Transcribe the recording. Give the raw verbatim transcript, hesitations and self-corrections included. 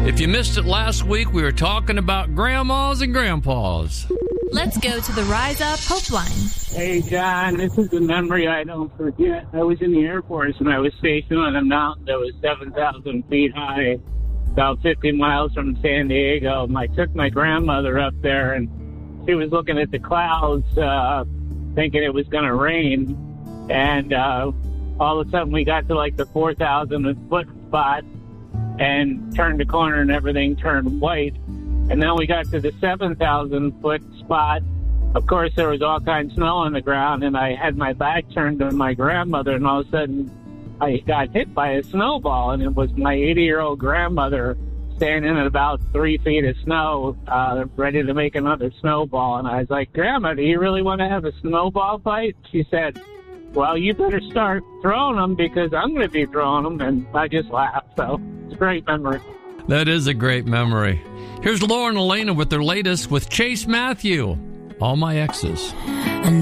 If you missed it last week, we were talking about grandmas and grandpas. Let's go to the Rise Up Hope Line. Hey, John, this is a memory I don't forget. I was in the Air Force, and I was stationed on a mountain that was seven thousand feet high, about fifty miles from San Diego. And I took my grandmother up there, and she was looking at the clouds, uh, thinking it was going to rain. And uh, all of a sudden, we got to like the four thousand foot spot and turned the corner, and everything turned white. And then we got to the seven thousand foot spot. Of course, there was all kinds of snow on the ground, and I had my back turned to my grandmother, and all of a sudden, I got hit by a snowball, and it was my eighty-year-old grandmother standing in about three feet of snow, uh, ready to make another snowball. And I was like, Grandma, do you really want to have a snowball fight? She said, well, you better start throwing them because I'm going to be throwing them. And I just laughed. So it's a great memory. That is a great memory. Here's Laura and Elena with their latest with Chase Matthew, All My Exes.